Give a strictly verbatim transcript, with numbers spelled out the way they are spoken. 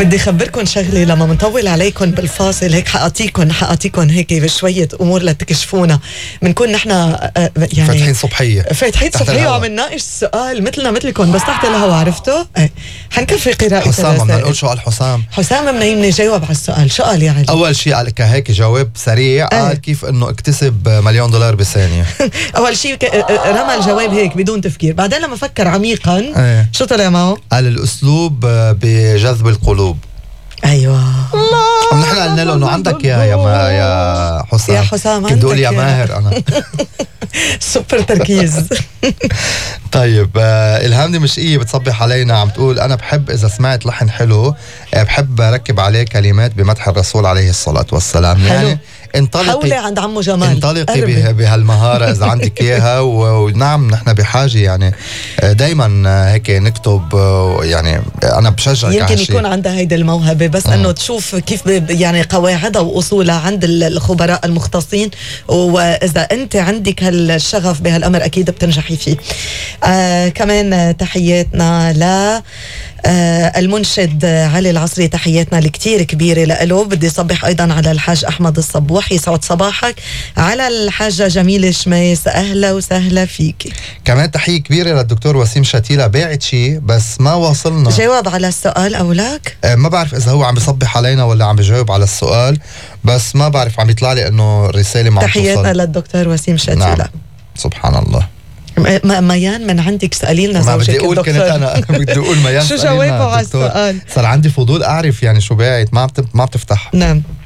بدي خبركن شغلة، لما منطول عليكن بالفاصل هيك حقاتيكن حقاتيكن هيك بشوية أمور لتكشفونا. بنكون نحن يعني فاتحين صبحية فاتحين صبحية وعم نناقش السؤال مثلنا مثلكم بس تحت الهوا. عرفتوا؟ ايه حنكفي قراءة حسام. بدنا نقول شو قال حسام. حسام منيم نجاوب على السؤال. شو قال يعني؟ أول شيء قال كهيك جواب سريع. قال ايه؟ كيف إنه اكتسب مليون دولار بثانية. أول شيء رمى الجواب هيك بدون تفكير، بعدين لما فكر عميقا ايه؟ شو طلع معه؟ قال الأسلوب بجذب القلوب. ايوه نحن قلنا له انه عندك يا يا ما يا حسام. يا حسام كنت اقول يا ماهر انا. سوبر تركيز. طيب آه الهام دمشقية بتصبح علينا، عم تقول انا بحب اذا سمعت لحن حلو آه بحب اركب عليه كلمات بمدح الرسول عليه الصلاة والسلام. حلو. يعني انطلقي حولي عند عمو جمال، انطلقي به بهالمهارة إذا عندك إياها. ونعم نحن بحاجة يعني دايما هيك نكتب. يعني أنا بشجعك يمكن يكون عندها هيدا الموهبة بس م. أنه تشوف كيف يعني قواعدها وأصولها عند الخبراء المختصين، وإذا أنت عندك هالشغف بهالأمر أكيد بتنجحي فيه. آه كمان تحياتنا ل آه المنشد علي العصري، تحياتنا الكتير كبيرة لألو. بدي صبح أيضا على الحاج أحمد الصبوح، يسعد صباحك. على الحاجة جميلة شميس، أهلا وسهلا فيك. كمان تحية كبيرة للدكتور وسيم شتيلة، باعت شيء بس ما واصلنا جواب على السؤال أو لك. آه ما بعرف إذا هو عم بيصبح علينا ولا عم بيجاوب على السؤال، بس ما بعرف عم يطلع لي إنه الرسالة ما عم توصل. تحياتنا للدكتور وسيم شتيلة. نعم. سبحان الله. ميان من عندك سألي لنا زوجك الدكتور. ما بدي أقول كنت أنا بدي أقول ميان شو جوابه على السؤال؟ صار عندي فضول أعرف يعني شو باعت ما ما بتفتح. نعم.